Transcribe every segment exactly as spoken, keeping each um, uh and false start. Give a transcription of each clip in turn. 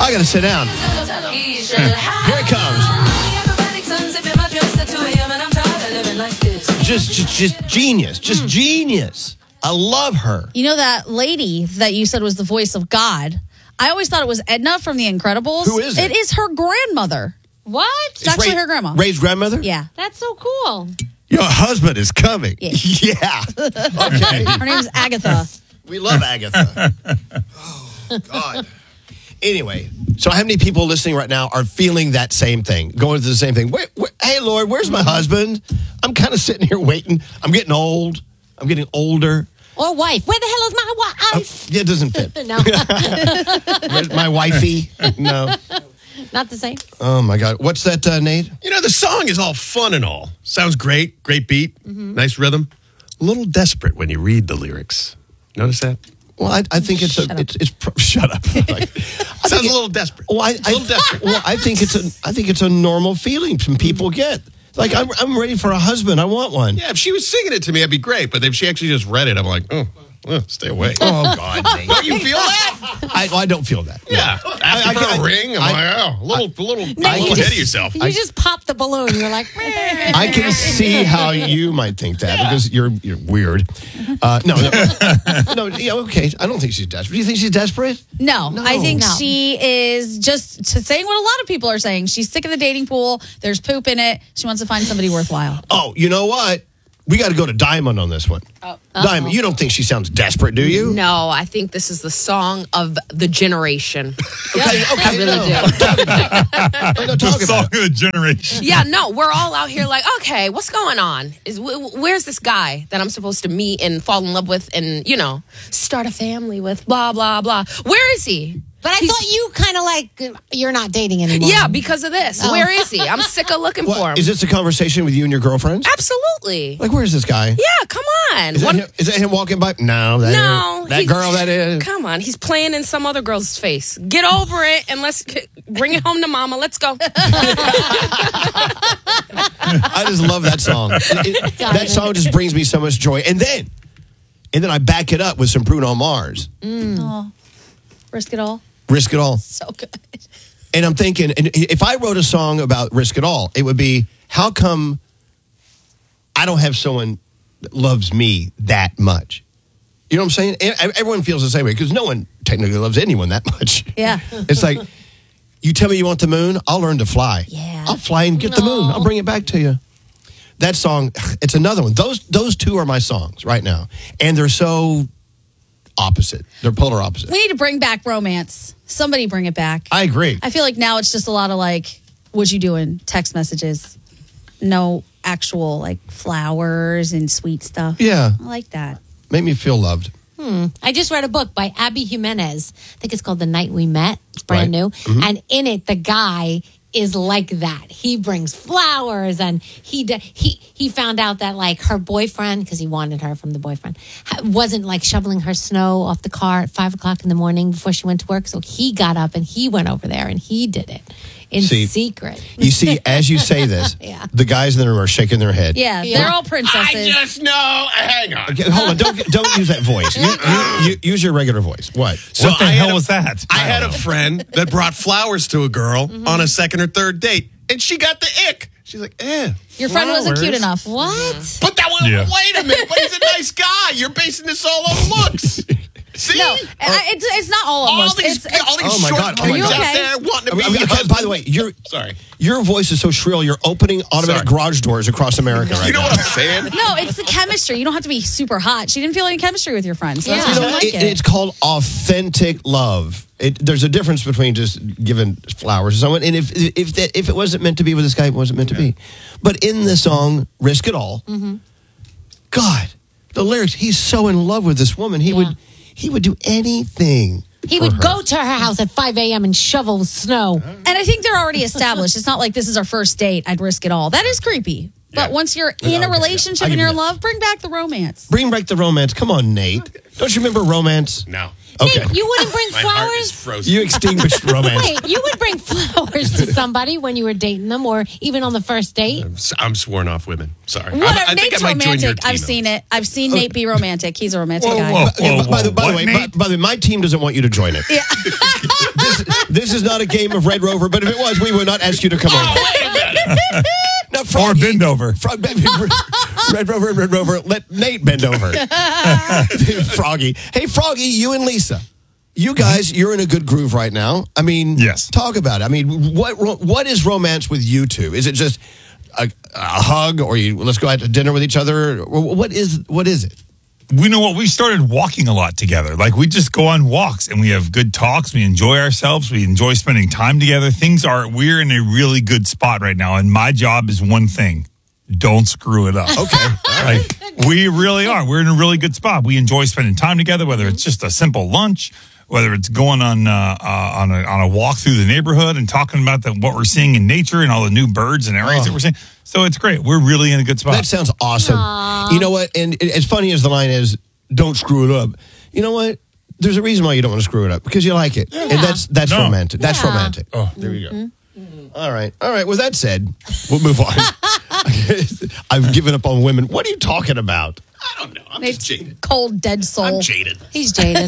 I got to sit down. Here it comes. Just, just, just genius. Just mm. genius. I love her. You know that lady that you said was the voice of God? I always thought it was Edna from The Incredibles. Who is it? It is her grandmother. What? It's, it's actually Ray, her grandma. Ray's grandmother? Yeah. That's so cool. Your husband is coming. Yeah. yeah. Okay. Her name's Agatha. We love Agatha. Oh, God. Anyway, so how many people listening right now are feeling that same thing, going through the same thing? Wait, wait, hey, Lord, where's my husband? I'm kind of sitting here waiting. I'm getting old. I'm getting older. Or wife. Where the hell is my wife? Uh, yeah, it doesn't fit. No. Where's my wifey? No. Not the same. Oh, my God. What's that, uh, Nate? You know, the song is all fun and all. Sounds great. Great beat. Mm-hmm. Nice rhythm. A little desperate when you read the lyrics. Notice that? Well, I, I think it's shut a up. it's, it's pro- shut up. Like, Sounds a little desperate. Well, I, a little I, desperate. Well, I think it's a I think it's a normal feeling some people get. Like I'm I'm ready for a husband. I want one. Yeah, if she was singing it to me, that'd be great. But if she actually just read it, I'm like, oh, oh stay away. Oh God, Nate. Don't you feel that? I, I don't feel that. Yeah, after I, I, for I, a ring, I'm I, like, oh, a little, a little, a I- little ahead of yourself. You I- just popped the balloon. You're like, meh. I can see how you might think that because you're you're weird. Uh, no, no, no. Yeah, okay. I don't think she's desperate. Do you think she's desperate? No, No. I think No. she is just to saying what a lot of people are saying. She's sick of the dating pool. There's poop in it. She wants to find somebody worthwhile. Oh, you know what? We got to go to Diamond on this one. Oh. Diamond, you don't think she sounds desperate, do you? No, I think this is the song of the generation. Okay, okay. I really no. do. Talk about it. No, talk The song about of the generation. Yeah, no, we're all out here like, okay, what's going on? Is wh- Where's this guy that I'm supposed to meet and fall in love with and, you know, start a family with, blah, blah, blah. Where is he? But I He's- thought you kind of like, you're not dating anymore. Yeah, because of this. Oh. Where is he? I'm sick of looking What, for him. is this a conversation with you and your girlfriends? Absolutely. Like, where's this guy? Yeah, come on. Is that, One- him, is that him walking by? No, that no. is, that he- girl. That is. Come on, he's playing in some other girl's face. Get over it and let's bring it home to mama. Let's go. I just love that song. It- it- that song just brings me so much joy. And then, and then I back it up with some Bruno Mars. Mm. Oh, risk it all. Risk It All. So good. And I'm thinking, and if I wrote a song about Risk It All, it would be, how come I don't have someone that loves me that much? You know what I'm saying? E- Everyone feels the same way because no one technically loves anyone that much. Yeah. It's like, you tell me you want the moon, I'll learn to fly. Yeah. I'll fly and get the moon. I'll bring it back to you. That song, it's another one. Those those two are my songs right now. And they're so opposite. They're polar opposite. We need to bring back romance. Somebody bring it back. I agree. I feel like now it's just a lot of like, what you doing? Text messages. No actual like flowers and sweet stuff. Yeah. I like that. Make me feel loved. Hmm. I just read a book by Abby Jimenez. I think it's called The Night We Met. It's brand Right. new. Mm-hmm. And in it, the guy is like that. He brings flowers, and he d- he he found out that like her boyfriend, because he wanted her from the boyfriend, ha- wasn't like shoveling her snow off the car at five o'clock in the morning before she went to work. So he got up and he went over there and he did it in See, secret. You see, as you say this, Yeah. the guys in the room are shaking their head. Yeah, Yeah. they're all I princesses. just know. Hang on. Okay, hold on, don't don't use that voice. You, you, you, use your regular voice. What? So What the I hell had a- was that? I had a friend that brought flowers to a girl Mm-hmm. on a second or third date, and she got the ick. She's like, eh. Your friend wasn't cute flowers? enough. What? But that was, Yeah. wait a minute, but he's a nice guy. You're basing this all on looks. See? No, I, it's, it's not all of all us. these, It's, it's, all these Oh my short God, oh my kids God. out there wanting to I be mean, okay, by the way, your Sorry. your voice is so shrill. You're opening automatic Sorry. garage doors across America right You know now. what I'm saying? no, it's the chemistry. You don't have to be super hot. She didn't feel any chemistry with your friends. So that's Yeah. why You she know, didn't like it- it. it's called authentic love. It, there's a difference between just giving flowers to someone, and if if that, if it wasn't meant to be with this guy, it wasn't meant to be. But in the song "Risk It All," Mm-hmm. God, the lyrics. He's so in love with this woman. He Yeah. would he would do anything. He for would her. go to her house at five a.m. and shovel snow. And I think they're already established. It's not like this is our first date. I'd risk it all. That is creepy. But Yeah. once you're Yeah, in a I'll give you that. relationship I'll and give you're you in that. love, bring back the romance. Bring back the romance. Come on, Nate. Don't you remember romance? No. Okay. Nate, you wouldn't bring My heart is flowers? frozen. You extinguished romance. Wait, you would bring flowers to somebody when you were dating them or even on the first date? I'm sworn off women. Sorry. What? I, I think Nate's I might join your romantic. team. I've seen it. I've seen Nate be romantic. He's a romantic Whoa, guy. whoa. Okay, by, by the, by the what, way, by, Nate? by the way, my team doesn't want you to join it. Yeah. this, this is not a game of Red Rover, but if it was, we would not ask you to come over. No, Or Froggy, bend over. Frog, Red Rover, Red Rover. Let Nate bend over. Froggy. Hey, Froggy, you and Lisa. You guys, you're in a good groove right now. I mean, Yes. talk about it. I mean, what ro- what is romance with you two? Is it just a, a hug, or you let's go out to dinner with each other? Or what is what is it? We know what we started walking a lot together. Like we just go on walks and we have good talks. We enjoy ourselves. We enjoy spending time together. Things are, we're in a really good spot right now. And my job is one thing. Don't screw it up. Okay. Like we really are. We're in a really good spot. We enjoy spending time together, whether it's just a simple lunch, whether it's going on uh, uh, on a on a walk through the neighborhood and talking about the, what we're seeing in nature and all the new birds and areas Oh. that we're seeing. So it's great. We're really in a good spot. That sounds awesome. You know what? And it- as funny as the line is, "Don't screw it up." You know what? There's a reason why you don't want to screw it up, because you like it, and that's that's No. romantic. That's Yeah. romantic. oh, There you go. All right. All right. With that said, we'll move on. I've given up on women. What are you talking about? I don't know. I'm Nate's just jaded. cold, dead soul. I'm jaded. He's jaded.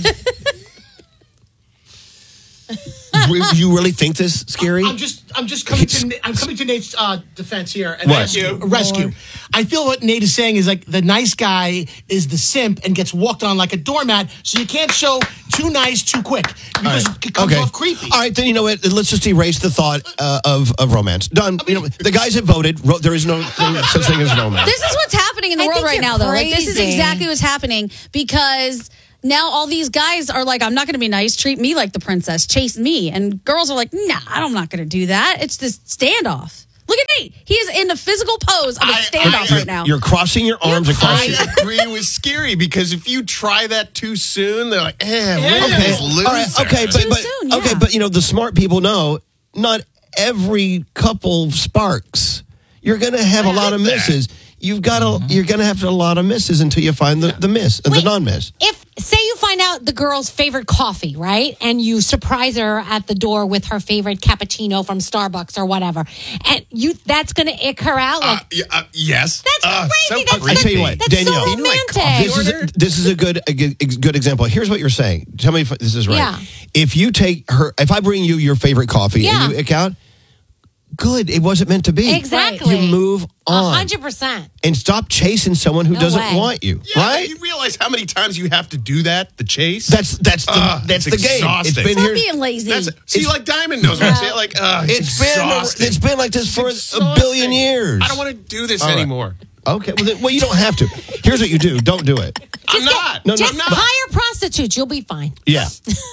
Re- you really think this, Scary? I'm just, I'm just coming to, Na- I'm coming to Nate's uh, defense here and What? rescue. Rescue. I feel what Nate is saying is like the nice guy is the simp and gets walked on like a doormat, so you can't show too nice too quick because it comes off creepy. All right, then you know what? Let's just erase the thought uh, of of romance. Done. You know, the guys have voted. Ro- there is no thing, such thing as romance. This is what's happening in the I world think right you're now, though. Like, this is crazy. exactly what's happening because now all these guys are like, I'm not going to be nice. Treat me like the princess. Chase me. And girls are like, nah, I'm not going to do that. It's this standoff. Look at Nate. He is in the physical pose of a I- standoff I- right now. You're crossing your arms across. I your- agree with Scary, because if you try that too soon, they're like, eh, look at Okay, this loser. all right, okay, but, Too but soon, okay, yeah. but you know the smart people know not every couple sparks. You're going to have a lot of that. misses. You've got to. You're going to have a lot of misses until you find the the miss, uh, the Wait. non-miss. If say you find out the girl's favorite coffee, right, and you surprise her at the door with her favorite cappuccino from Starbucks or whatever, and you that's going to ick her out. Like Uh, yeah, uh, yes. That's Uh, crazy. so That's I tell you what, that's Danielle, so you know, like, romantic. This is a, this is a good a good, ex- good example. Here's what you're saying. Tell me if this is right. Yeah. If you take her, if I bring you your favorite coffee Yeah. and you ick out, good. It wasn't meant to be. Exactly. You move A on hundred percent. and stop chasing someone who No doesn't way. want you. Yeah, right? You realize how many times you have to do that, the chase? That's that's the Ah, that's it's the game. It's exhausting. been Stop here. being lazy. That's, see, like Diamond knows what I'm saying. Like, uh, it's, It's been exhausting. it's been like this for It's a billion exhausting. years. I don't want to do this All right. anymore. Okay, well, then, well, you don't have to. Here's what you do. Don't do it. I'm not. No, no, Just I'm not. hire prostitutes. You'll be fine. Yeah,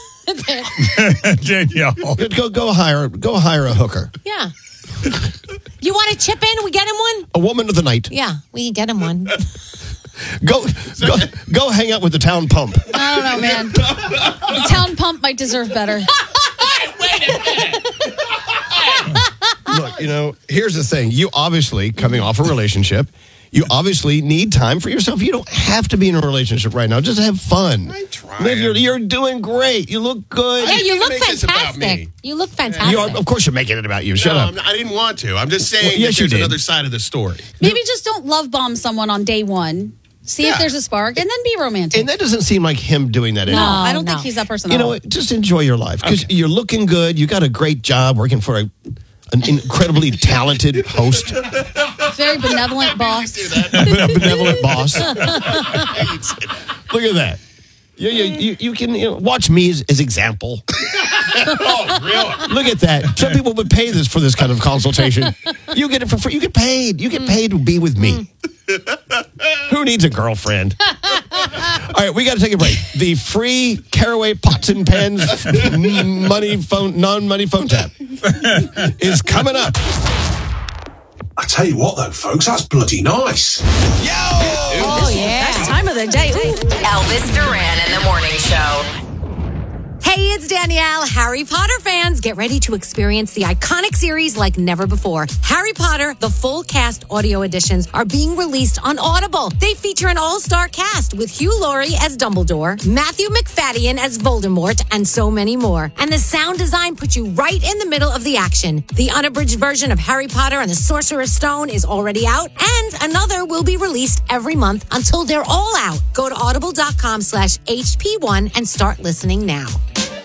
Danielle. go go hire go hire a hooker, Yeah. You want to chip in? We get him one? a woman of the night. Yeah, we can get him one. Go go go hang out with the town pump. I don't know, man. The town pump might deserve better. Look, you know, here's the thing. You obviously coming off a relationship. You obviously need time for yourself. You don't have to be in a relationship right now. Just have fun. I'm trying. Live your, you're doing great. You look good. Yeah, didn't you even look make this about fantastic. me. You look fantastic. You are, of course, you're making it about you. Shut No, up. I'm not- I didn't want to. I'm just saying Well, yes, that you there's did. another side of the story. Maybe just don't love bomb someone on day one. See if Yeah. there's a spark and then be romantic. And that doesn't seem like him doing that no, anymore. I don't no. think he's that person. You at know all. what? Just enjoy your life because you're looking good. You got a great job working for a, an incredibly talented host, a Very benevolent boss. benevolent boss. Look at that. You, you, you, you can you know, watch me as, as example. Oh, really? Look at that. Some people would pay this for this kind of consultation. You get it for free. You get paid. You get paid to be with me. Who needs a girlfriend? All right, we got to take a break. The free Caraway pots and pans money phone non-money phone tap is coming up. I tell you what, though, folks, that's bloody nice. Oh, yeah. Best time of the day. Ooh. Elvis Duran in the morning show. Hey, it's Danielle. Harry Potter fans, get ready to experience the iconic series like never before. Harry Potter, the full cast audio editions are being released on Audible. They feature an all-star cast with Hugh Laurie as Dumbledore, Matthew McFadden as Voldemort, and so many more. And the sound design puts you right in the middle of the action. The unabridged version of Harry Potter and the Sorcerer's Stone is already out, and another will be released every month until they're all out. Go to audible.com slash HP1 and start listening now.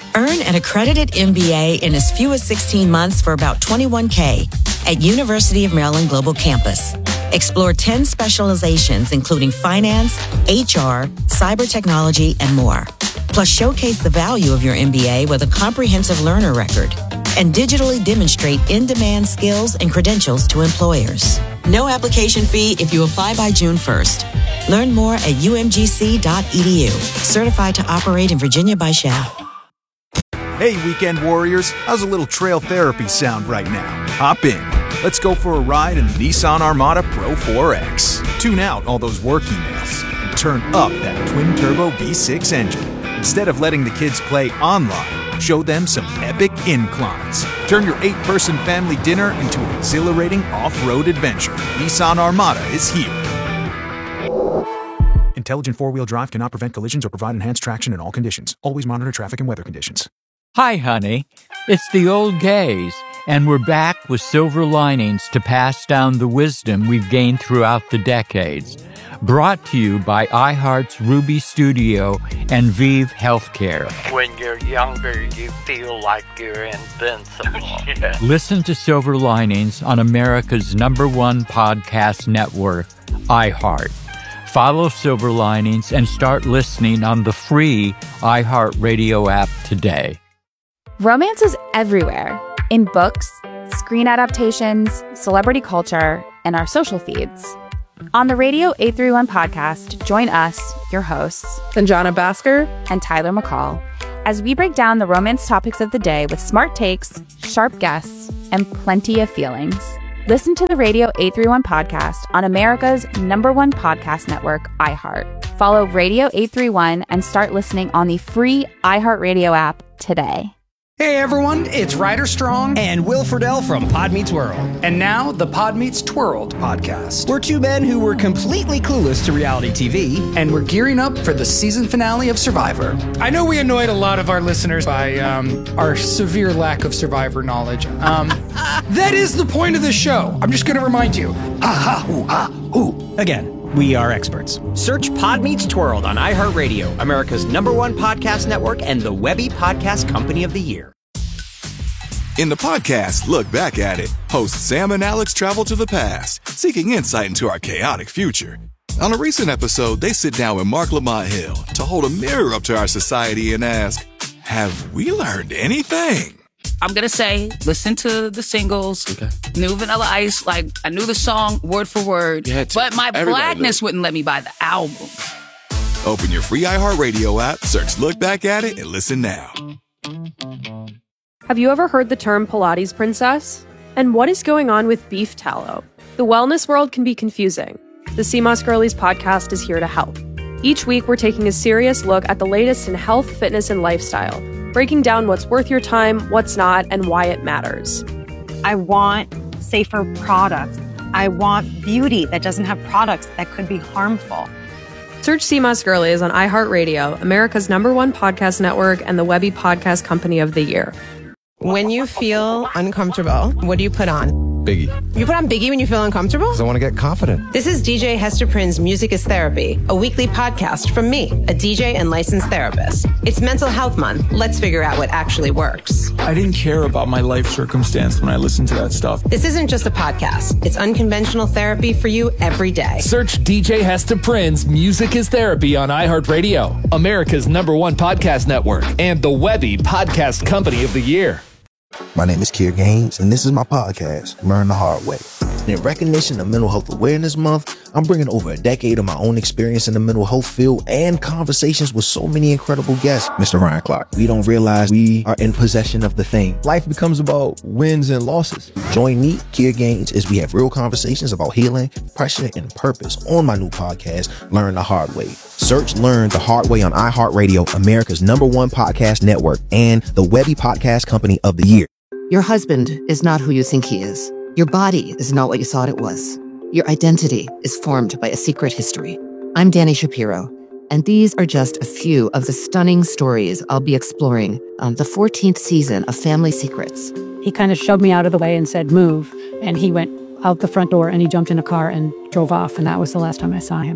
Earn an accredited M B A in as few as sixteen months for about twenty-one K at University of Maryland Global Campus. Explore ten specializations, including finance, H R, cyber technology, and more. Plus, showcase the value of your M B A with a comprehensive learner record and digitally demonstrate in-demand skills and credentials to employers. No application fee if you apply by June first. Learn more at u m g c dot e d u. Certified to operate in Virginia by S H A. Hey, weekend warriors, how's a little trail therapy sound right now? Hop in. Let's go for a ride in the Nissan Armada Pro four X. Tune out all those work emails and turn up that twin-turbo V six engine. Instead of letting the kids play online, show them some epic inclines. Turn your eight-person family dinner into an exhilarating off-road adventure. Nissan Armada is here. Intelligent four-wheel drive cannot prevent collisions or provide enhanced traction in all conditions. Always monitor traffic and weather conditions. Hi, honey. It's the old gays, and we're back with silver linings to pass down the wisdom we've gained throughout the decades. Brought to you by iHeart's Ruby Studio and Vive Healthcare. When you're younger, you feel like you're invincible. Yeah. Listen to Silver Linings on America's number one podcast network, iHeart. Follow Silver Linings and start listening on the free iHeartRadio app today. Romance is everywhere, in books, screen adaptations, celebrity culture, and our social feeds. On the Radio eight thirty-one podcast, join us, your hosts, Sanjana Bhaskar and Tyler McCall, as we break down the romance topics of the day with smart takes, sharp guests, and plenty of feelings. Listen to the Radio eight thirty-one podcast on America's number one podcast network, iHeart. Follow Radio eight thirty-one and start listening on the free iHeartRadio app today. Hey everyone, it's Ryder Strong and Will Friedle from Pod Meets World. And now the Pod Meets Twirled podcast. We're two men who were completely clueless to reality T V. And we're gearing up for the season finale of Survivor. I know we annoyed a lot of our listeners by um, our severe lack of Survivor knowledge. Um, that is the point of the show. I'm just going to remind you. Ah, ha, ooh, ah, ooh. Again. We are experts. Search Pod Meets Twirled on iHeartRadio, America's number one podcast network and the Webby Podcast Company of the Year. In the podcast, Look Back at It, hosts Sam and Alex travel to the past, seeking insight into our chaotic future. On a recent episode, they sit down with Mark Lamont Hill to hold a mirror up to our society and ask, have we learned anything? I'm going to say, listen to the singles, okay. New Vanilla Ice, like, I knew the song word for word, but my Everybody blackness wouldn't let me buy the album. Open your free iHeartRadio app, search Look Back at It, and listen now. Have you ever heard the term Pilates princess? And what is going on with beef tallow? The wellness world can be confusing. The C M O S Girlies podcast is here to help. Each week, we're taking a serious look at the latest in health, fitness, and lifestyle, breaking down what's worth your time, what's not, and why it matters. I want safer products. I want beauty that doesn't have products that could be harmful. Search C M O S Girlies on iHeartRadio, America's number one podcast network and the Webby Podcast Company of the Year. When you feel uncomfortable, what do you put on? Biggie. You put on Biggie when you feel uncomfortable? Because I want to get confident. This is D J Hester Prynne's Music is Therapy, a weekly podcast from me, a D J and licensed therapist. It's Mental Health Month. Let's figure out what actually works. I didn't care about my life circumstance when I listened to that stuff. This isn't just a podcast. It's unconventional therapy for you every day. Search D J Hester Prynne's Music is Therapy on iHeartRadio, America's number one podcast network, and the Webby Podcast Company of the Year. My name is Kier Gaines, and this is my podcast, Learn the Hard Way. In recognition of Mental Health Awareness Month, I'm bringing over a decade of my own experience in the mental health field and conversations with so many incredible guests. Mister Ryan Clark, we don't realize we are in possession of the thing. Life becomes about wins and losses. Join me, Kier Gaines, as we have real conversations about healing, pressure, and purpose on my new podcast, Learn the Hard Way. Search Learn the Hard Way on iHeartRadio, America's number one podcast network, and the Webby Podcast Company of the Year. Your husband is not who you think he is. Your body is not what you thought it was. Your identity is formed by a secret history. I'm Dani Shapiro, and these are just a few of the stunning stories I'll be exploring on the fourteenth season of Family Secrets. He kind of shoved me out of the way and said, move. And he went out the front door and he jumped in a car and drove off. And that was the last time I saw him.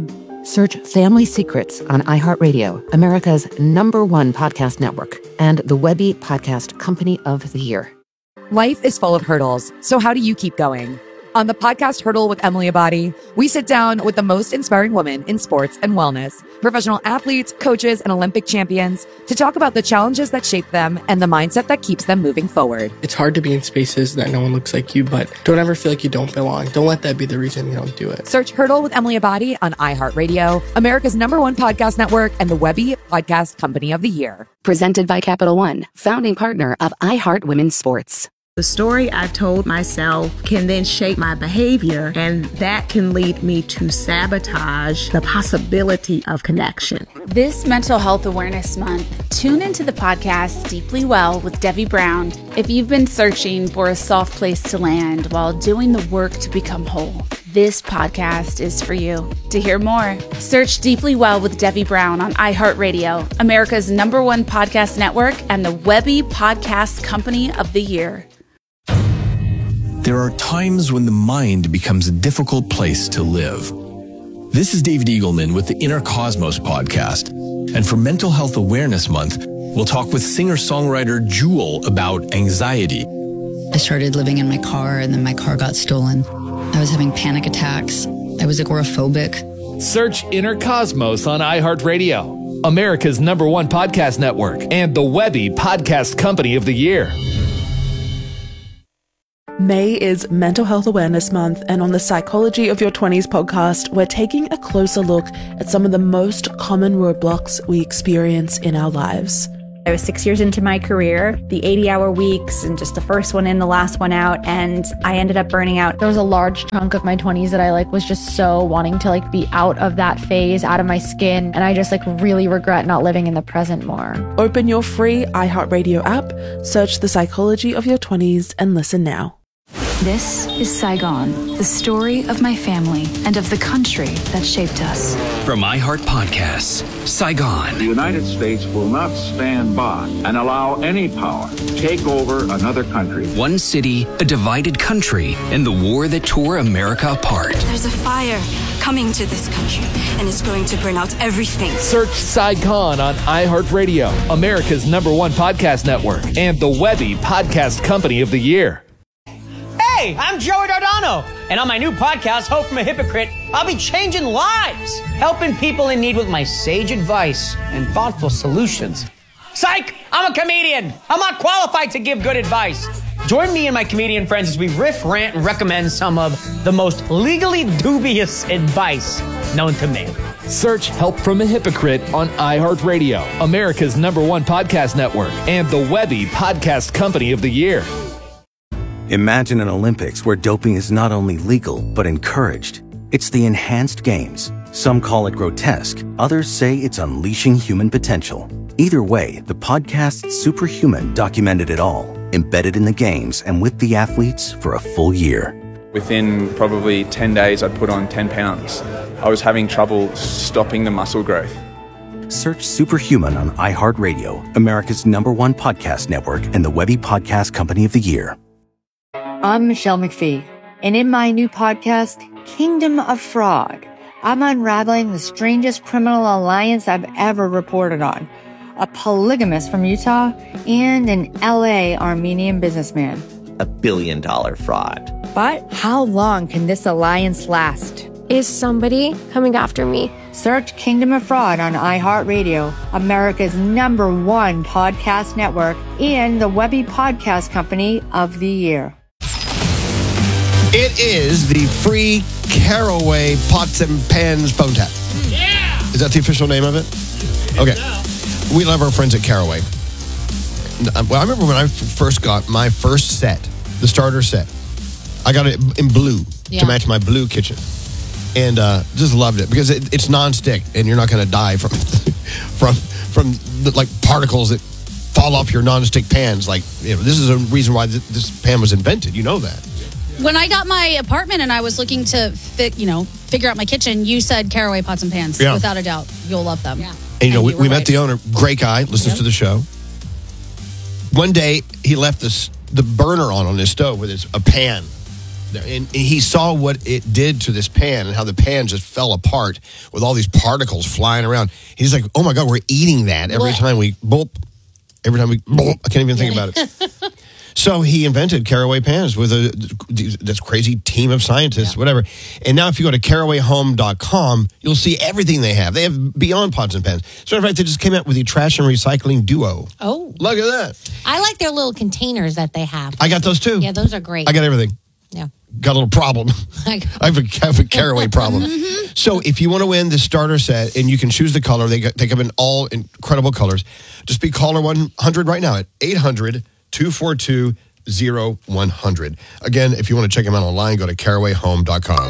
Search Family Secrets on iHeartRadio, America's number one podcast network, and the Webby Podcast Company of the Year. Life is full of hurdles, so how do you keep going? On the podcast Hurdle with Emily Abadi, we sit down with the most inspiring women in sports and wellness, professional athletes, coaches, and Olympic champions to talk about the challenges that shape them and the mindset that keeps them moving forward. It's hard to be in spaces that no one looks like you, but don't ever feel like you don't belong. Don't let that be the reason you don't do it. Search Hurdle with Emily Abadi on iHeartRadio, America's number one podcast network, and the Webby Podcast Company of the Year. Presented by Capital One, founding partner of iHeart Women's Sports. The story I told myself can then shape my behavior, and that can lead me to sabotage the possibility of connection. This Mental Health Awareness Month, tune into the podcast Deeply Well with Debbie Brown if you've been searching for a soft place to land while doing the work to become whole. This podcast is for you. To hear more, search Deeply Well with Debbie Brown on iHeartRadio, America's number one podcast network, and the Webby Podcast Company of the Year. There are times when the mind becomes a difficult place to live. This is David Eagleman with the Inner Cosmos podcast. And for Mental Health Awareness Month, we'll talk with singer-songwriter Jewel about anxiety. I started living in my car, and then my car got stolen. I was having panic attacks. I was agoraphobic. Search Inner Cosmos on iHeartRadio, America's number one podcast network, and the Webby Podcast Company of the Year. May is Mental Health Awareness Month, and on the Psychology of Your twenties podcast, we're taking a closer look at some of the most common roadblocks we experience in our lives. I was six years into my career, the eighty-hour weeks, and just the first one in, the last one out, and I ended up burning out. There was a large chunk of my twenties that I like was just so wanting to like be out of that phase, out of my skin, and I just like really regret not living in the present more. Open your free iHeartRadio app, search The Psychology of Your twenties, and listen now. This is Saigon, the story of my family and of the country that shaped us. From iHeart Podcasts, Saigon. The United States will not stand by and allow any power to take over another country. One city, a divided country, and the war that tore America apart. There's a fire coming to this country, and it's going to burn out everything. Search Saigon on iHeartRadio, America's number one podcast network, and the Webby Podcast Company of the Year. Hey, I'm Joey Dardano, and on my new podcast, Hope from a Hypocrite, I'll be changing lives, helping people in need with my sage advice and thoughtful solutions. Psych! I'm a comedian. I'm not qualified to give good advice. Join me and my comedian friends as we riff, rant, and recommend some of the most legally dubious advice known to man. Search Help from a Hypocrite on iHeartRadio, America's number one podcast network, and the Webby Podcast Company of the Year. Imagine an Olympics where doping is not only legal, but encouraged. It's the Enhanced Games. Some call it grotesque. Others say it's unleashing human potential. Either way, the podcast Superhuman documented it all, embedded in the games and with the athletes for a full year. Within probably ten days, I'd put on ten pounds. I was having trouble stopping the muscle growth. Search Superhuman on iHeartRadio, America's number one podcast network, and the Webby Podcast Company of the Year. I'm Michelle McPhee, and in my new podcast, Kingdom of Fraud, I'm unraveling the strangest criminal alliance I've ever reported on. A polygamist from Utah and an L A Armenian businessman. A billion dollar fraud. But how long can this alliance last? Is somebody coming after me? Search Kingdom of Fraud on iHeartRadio, America's number one podcast network, and the Webby Podcast Company of the Year. It is the free Caraway Pots and Pans phone tap. Yeah! Is that the official name of it? Okay. We love our friends at Caraway. Well, I remember when I first got my first set, the starter set. I got it in blue yeah. to match my blue kitchen. And uh, just loved it because it, it's non-stick and you're not going to die from, from, from the, like particles that fall off your non-stick pans. Like, you know, this is a reason why th- this pan was invented. You know that. When I got my apartment and I was looking to fit, you know, figure out my kitchen, you said Caraway Pots and Pans. Yeah. Without a doubt. You'll love them. Yeah. And, you know, and we, you we met right. the owner, great guy, listens yep. to the show. One day, he left this, the burner on on his stove with his, a pan And he saw what it did to this pan and how the pan just fell apart with all these particles flying around. He's like, oh my God, we're eating that every What? time we bolt. Every time we bolt. I can't even think about it. So he invented Caraway pans with a this crazy team of scientists, yeah. whatever. And now if you go to caraway home dot com, you'll see everything they have. They have beyond pots and pans. So in fact, they just came out with the trash and recycling duo. Oh. Look at that. I like their little containers that they have. I got those too. Yeah, those are great. I got everything. Yeah. Got a little problem. I have a, I have a Caraway problem. Mm-hmm. So if you want to win the starter set and you can choose the color, they, they come in all incredible colors. Just be caller one hundred right now at eight hundred, two four two, zero one hundred. Again, if you want to check them out online, go to caraway home dot com.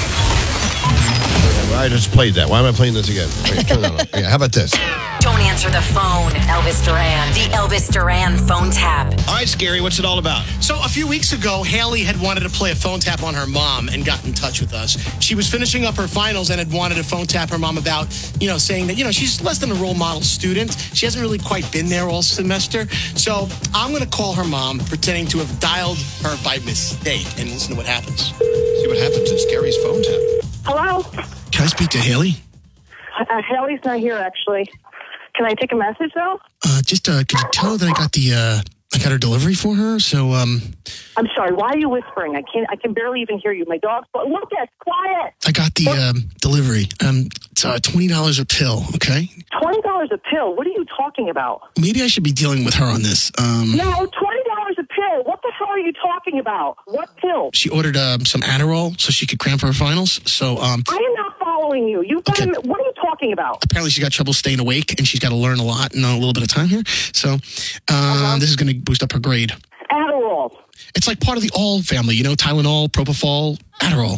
I just played that. Why am I playing this again? Wait, turn that on. Yeah, how about this? Don't answer the phone, Elvis Duran. The Elvis Duran phone tap. All right, Scary, what's it all about? So a few weeks ago, Haley had wanted to play a phone tap on her mom and got in touch with us. She was finishing up her finals and had wanted to phone tap her mom about, you know, saying that, you know, she's less than a role model student. She hasn't really quite been there all semester. So I'm going to call her mom, pretending to have dialed her by mistake, and listen to what happens. See what happens in Scary's phone tap. Hello? Can I speak to Haley? Uh, Haley's not here, actually. Can I take a message, though? Uh, just, uh, can you tell her that I got the, uh, I got her delivery for her? So, um... I'm sorry, why are you whispering? I can't, I can barely even hear you. My dog's... Lucas, quiet! I got the, um, delivery. Um, it's, uh, twenty dollars a pill, okay? twenty dollars a pill? What are you talking about? Maybe I should be dealing with her on this. Um... No, twenty dollars a pill? What the hell are you talking about? What pill? She ordered, um, some Adderall so she could cram for her finals, so, um... I am not following you. You've got Okay. him... What are you talking about? Apparently she's got trouble staying awake, and she's got to learn a lot in a little bit of time here. So, um, uh-huh. this is going to boost up her grade. Adderall. It's like part of the All family, you know, Tylenol, Propofol, Adderall.